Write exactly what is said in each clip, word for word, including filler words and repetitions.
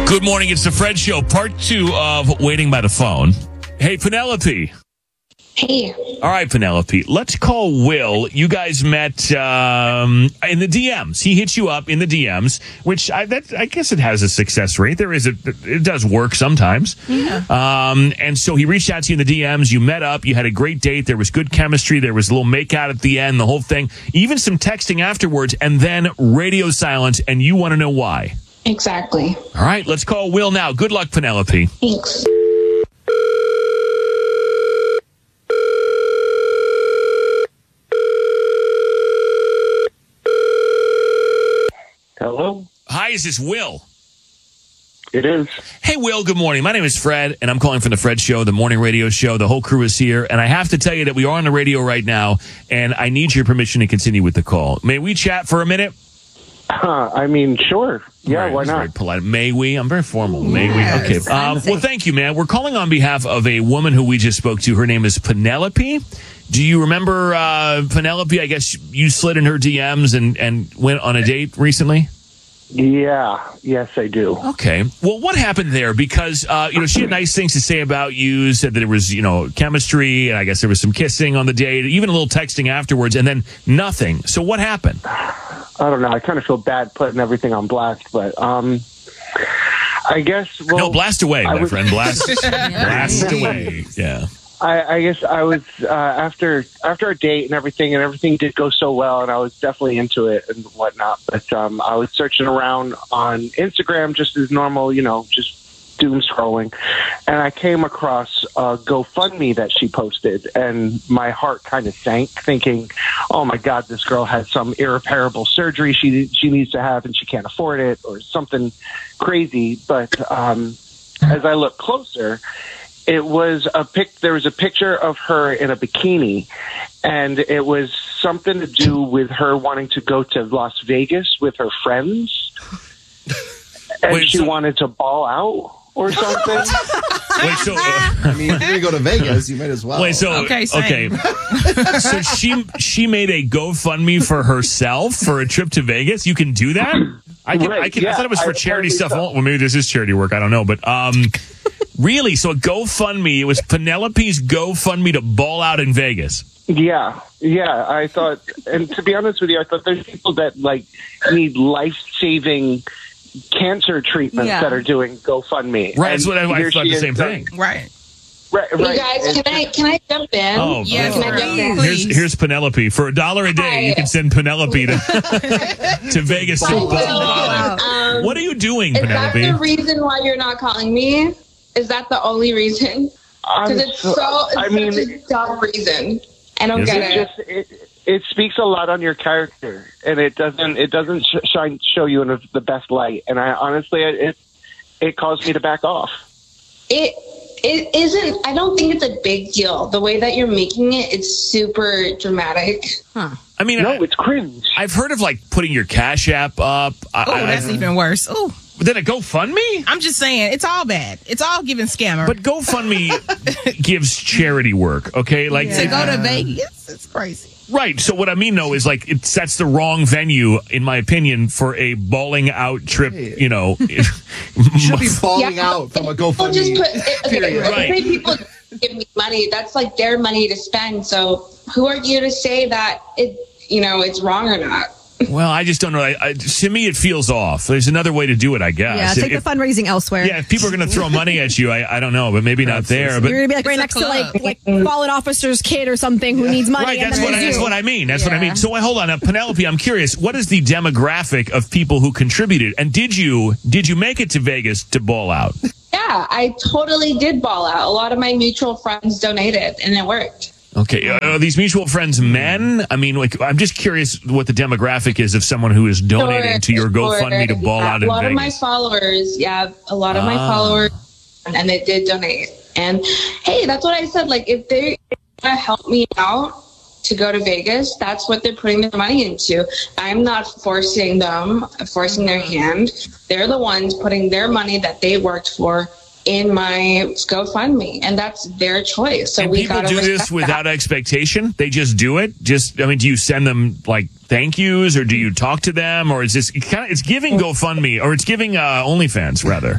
Good morning. It's the Fred Show, part two of Waiting by the Phone. Hey, Penelope. Hey. All right, Penelope. Let's call Will. You guys met um, in the D Ms. He hits you up in the D Ms, which I, that, I guess it has a success rate. There is a, it does work sometimes. Yeah. Um, and so he reached out to you in the D Ms. You met up. You had a great date. There was good chemistry. There was a little make out at the end, the whole thing. Even some texting afterwards, and then radio silence, and you want to know why. Exactly. All right, let's call Will now. Good luck, Penelope. Thanks. Hello? Hi, is this Will? It is. Hey, Will, good morning. My name is Fred, and I'm calling from the Fred Show, the morning radio show. The whole crew is here, and I have to tell you that we are on the radio right now, and I need your permission to continue with the call. May we chat for a minute? Uh, I mean, sure. Yeah, Right, why that's very not? polite. May we? I'm very formal. May Yes, we? Okay. Um, fancy. well, thank you, man. We're calling on behalf of a woman who we just spoke to. Her name is Penelope. Do you remember uh, Penelope? I guess you slid in her D Ms and, and went on a date recently? Yeah, yes, I do. Okay. Well, what happened there? Because, uh, you know, she had nice things to say about you, said that there was, you know, chemistry, and I guess there was some kissing on the date, even a little texting afterwards, and then nothing. So what happened? I don't know. I kind of feel bad putting everything on blast, but um, I guess. Well, No, blast away, I my was- friend. Blast, blast away. Yeah. I, I guess I was uh, after after a date and everything, and everything did go so well, and I was definitely into it and whatnot. But um, I was searching around on Instagram just as normal, you know, just doom scrolling, and I came across a GoFundMe that she posted, and my heart kind of sank, thinking, "Oh my God, this girl has some irreparable surgery she she needs to have, and she can't afford it, or something crazy." But um, as I look closer, it was a pic. There was a picture of her in a bikini, and it was something to do with her wanting to go to Las Vegas with her friends, and Wait, she so- wanted to ball out or something. Wait, so, uh, I mean, if you're gonna go to Vegas, you might as well. wait, so, Okay, okay. same. So she, she made a GoFundMe for herself for a trip to Vegas? You can do that? I can, I Right, can, I yeah, thought it was for I- charity I think stuff. so. Well, maybe this is charity work. I don't know. But, um, really? So a GoFundMe, it was Penelope's GoFundMe to ball out in Vegas. Yeah, yeah. I thought, and to be honest with you, I thought there's people that like need life saving cancer treatments Yeah. that are doing GoFundMe. Right. That's what I, I here thought she the is same done- thing. Right. Right, You right. guys, It's can I can I jump in? Oh, Yes, Can I jump in? Here's, please. here's Penelope. For a dollar a day, you can send Penelope to, to Vegas to Hi, ball Will. out. Um, What are you doing, Is that Penelope? the reason why you're not calling me? Is that the only reason? I'm Because it's so- so it's I mean, such a dumb reason. I don't Is get it it. just it, it speaks a lot on your character, and it doesn't it doesn't sh- shine show you in the best light. And I honestly, it it caused me to back off. It it isn't. I don't think it's a big deal. The way that you're making it, it's super dramatic. I mean, No, I, it's cringe. I've heard of like putting your Cash App up. I, Oh, I- that's even worse. Oh, then a GoFundMe? I'm just saying, it's all bad. It's all giving scammer. But GoFundMe gives charity work, okay? Like, to go to Vegas, it's crazy. right. So what I mean though is like it sets the wrong venue, in my opinion, for a balling out trip. You know, You should be falling Yeah, out from a People just GoFundMe. put. Okay, period. let's Right. say people give me money. That's like their money to spend. So who are you to say that it? You know, it's wrong or not? well, I just don't know. I, I, to me, it feels off. There's another way to do it, I guess. Yeah, If- take the if- fundraising elsewhere. yeah, if people are going to throw money at you, I, I don't know, but maybe not there. But You're gonna be like right It's a next to like club. like fallen officer's kid or something who needs money. Right, and that's then what, I, there's that's you. what I mean. That's what I Yeah. mean. So wait, hold on. Now, Penelope, I'm curious. What is the demographic of people who contributed? And did you did you make it to Vegas to ball out? Yeah, I totally did ball out. A lot of my mutual friends donated, and it worked. Okay, uh, are these mutual friends men? I mean, like, I'm just curious what the demographic is of someone who is donating Sure, to your sure. GoFundMe to ball Yeah, out in A lot of my Vegas. followers, yeah, a lot of my Ah. followers, and they did donate. And hey, that's what I said. Like, if they want to help me out to go to Vegas, that's what they're putting their money into. I'm not forcing them, forcing their hand. They're the ones putting their money that they worked for in my GoFundMe, and that's their choice. So And we people gotta do this respect without that. expectation? They just do it? Just, I mean, do you send them, like, thank yous, or do you talk to them, or is this kind of, it's giving GoFundMe, or it's giving uh, OnlyFans, rather?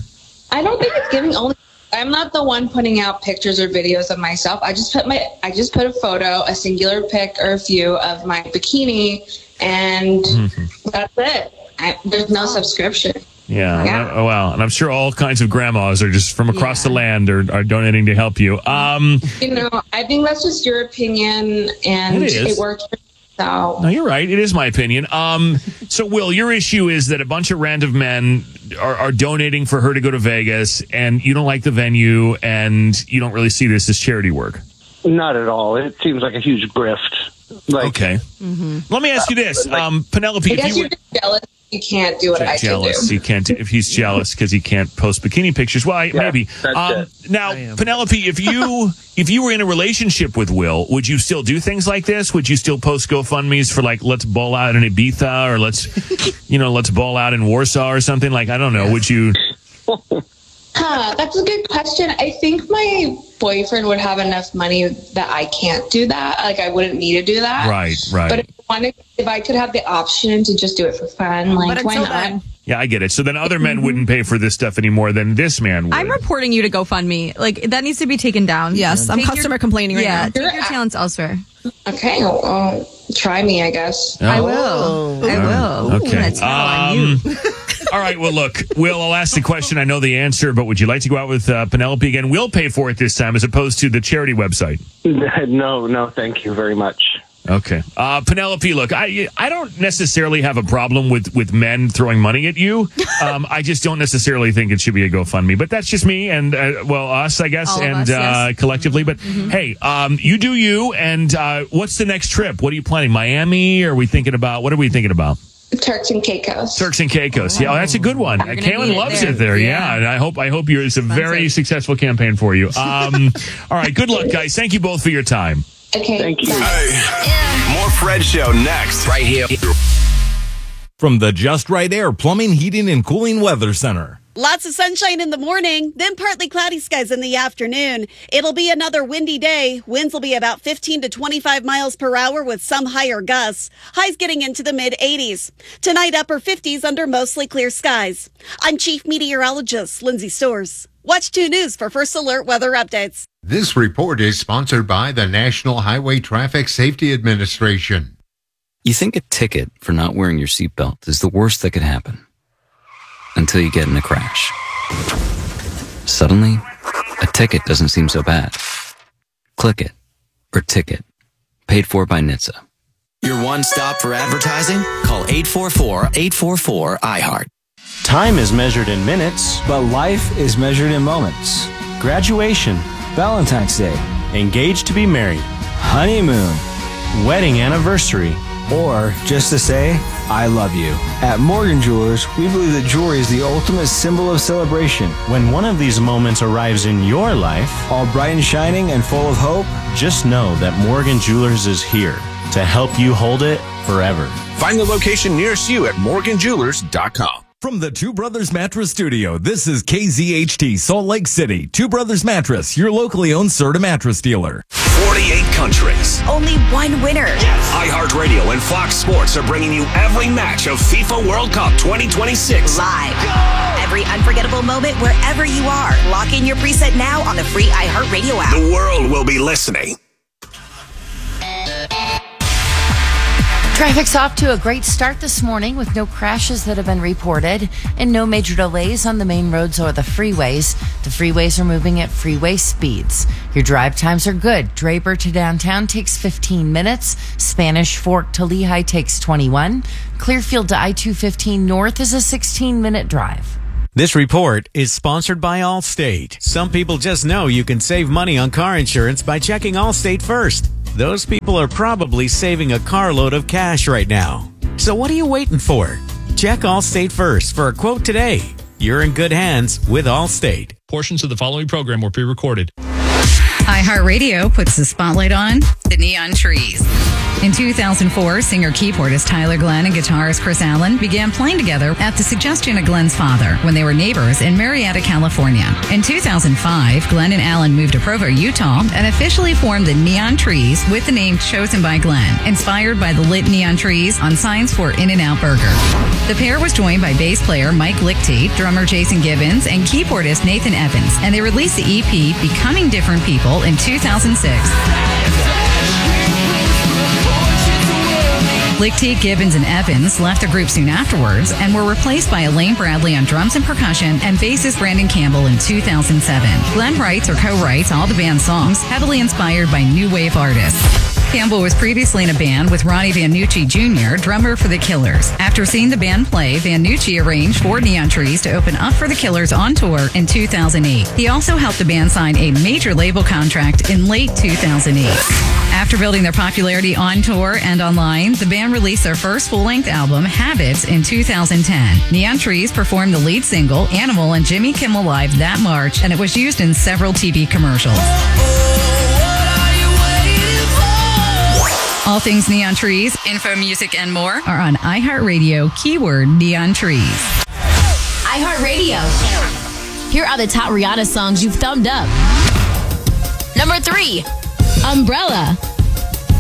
I don't think it's giving only. I'm not the one putting out pictures or videos of myself. I just put my, I just put a photo, a singular pic or a few of my bikini, and mm-hmm. that's it. I, there's no subscription. Yeah. yeah. Oh, wow. And I'm sure all kinds of grandmas are just from across yeah. the land are, are donating to help you. Um, you know, I think that's just your opinion, and it, it works for so. No, you're right. It is my opinion. Um, so, Will, your issue is that a bunch of random men are, are donating for her to go to Vegas, and you don't like the venue, and you don't really see this as charity work. Not at all. It seems like a huge grift. Like, okay. Mm-hmm. Let me ask you this, like, um, Penelope. I guess if you you're just jealous. You can't do what I jealous. can do. He can't. If he's jealous because he can't post bikini pictures, well, I, yeah, maybe. Um, now, Penelope, if you if you were in a relationship with Will, would you still do things like this? Would you still post GoFundMe's for like let's bowl out in Ibiza or let's you know let's bowl out in Warsaw or something? Like I don't know. Would you? Huh, that's a good question. I think my boyfriend would have enough money that I can't do that. Like I wouldn't need to do that. Right, right. But if I wanted, if I could have the option to just do it for fun, like why not? Then. Yeah, I get it. So then other men mm-hmm. wouldn't pay for this stuff anymore than this man would. I'm reporting you to GoFundMe. Like that needs to be taken down. Yes, I'm take customer your, complaining right yeah, now. Take your talents elsewhere. Okay, well, uh, try me, I guess. Oh. I will. I will. Okay. That's um, on you. All right. Well, look, Will, I'll ask the question. I know the answer, but would you like to go out with uh, Penelope again? We'll pay for it this time as opposed to the charity website. No, no, thank you very much. Okay. Uh, Penelope, look, I I don't necessarily have a problem with, with men throwing money at you. Um, I just don't necessarily think it should be a GoFundMe. But that's just me and, uh, well, us, I guess, All and us, uh, yes. collectively. But, mm-hmm. hey, um, you do you. And uh, what's the next trip? What are you planning? Miami? Or are we thinking about? What are we thinking about? Turks and Caicos. Turks and Caicos. Yeah, oh, that's a good one. Kaylin loves it there. Yeah. yeah, and I hope I hope you're, it's a Fun very thing. successful campaign for you. Um, all right, good luck, guys. Thank you both for your time. Okay. Thank you. Hey. Yeah. More Fred Show next. Right here. From the Just Right Air Plumbing, Heating, and Cooling Weather Center. Lots of sunshine in the morning, then partly cloudy skies in the afternoon. It'll be another windy day. Winds will be about fifteen to twenty-five miles per hour with some higher gusts. Highs getting into the mid eighties. Tonight, upper fifties under mostly clear skies. I'm Chief Meteorologist Lindsay Stores. Watch two News for first alert weather updates. This report is sponsored by the National Highway Traffic Safety Administration. You think a ticket for not wearing your seatbelt is the worst that could happen. Until you get in a crash. Suddenly, a ticket doesn't seem so bad. Click it, or ticket. Paid for by N H T S A. Your one stop for advertising? Call eight four four, eight four four, I heart. Time is measured in minutes, but life is measured in moments. Graduation, Valentine's Day, engaged to be married, honeymoon, wedding anniversary, or just to say, I love you. At Morgan Jewelers, we believe that jewelry is the ultimate symbol of celebration. When one of these moments arrives in your life, all bright and shining and full of hope, just know that Morgan Jewelers is here to help you hold it forever. Find the location nearest you at morgan jewelers dot com. From the Two Brothers Mattress Studio, this is K Z H T Salt Lake City. Two Brothers Mattress, your locally owned Serta mattress dealer. forty-eight countries. Only one winner. Yes. iHeartRadio and Fox Sports are bringing you every match of FIFA World Cup twenty twenty-six. Live. Go! Every unforgettable moment wherever you are. Lock in your preset now on the free iHeartRadio app. The world will be listening. Traffic's off to a great start this morning with no crashes that have been reported and no major delays on the main roads or the freeways. The freeways are moving at freeway speeds. Your drive times are good. Draper to downtown takes fifteen minutes. Spanish Fork to Lehigh takes twenty-one. Clearfield to I two fifteen North is a sixteen minute drive. This report is sponsored by Allstate. Some people just know you can save money on car insurance by checking Allstate first. Those people are probably saving a carload of cash right now. So what are you waiting for? Check Allstate first for a quote today. You're in good hands with Allstate. Portions of the following program were pre-recorded. iHeartRadio puts the spotlight on the neon trees. In two thousand four, singer keyboardist Tyler Glenn and guitarist Chris Allen began playing together at the suggestion of Glenn's father when they were neighbors in Marietta, California. In two thousand five, Glenn and Allen moved to Provo, Utah, and officially formed the Neon Trees with the name chosen by Glenn, inspired by the lit neon trees on signs for In-N-Out Burger. The pair was joined by bass player Mike Lichty, drummer Jason Gibbons, and keyboardist Nathan Evans, and they released the E P Becoming Different People in two thousand six. Lichty, Gibbons, and Evans left the group soon afterwards and were replaced by Elaine Bradley on drums and percussion and bassist Brandon Campbell in two thousand seven. Glenn writes or co-writes all the band's songs, heavily inspired by new wave artists. Campbell was previously in a band with Ronnie Vannucci Junior, drummer for The Killers. After seeing the band play, Vannucci arranged for Neon Trees to open up for The Killers on tour in two thousand eight. He also helped the band sign a major label contract in late two thousand eight. After building their popularity on tour and online, the band released their first full-length album, Habits, in two thousand ten. Neon Trees performed the lead single, Animal, on Jimmy Kimmel Live that March, and it was used in several T V commercials. All things Neon Trees, info, music, and more are on iHeartRadio, keyword Neon Trees. iHeartRadio. Here are the top Rihanna songs you've thumbed up. Number three, Umbrella.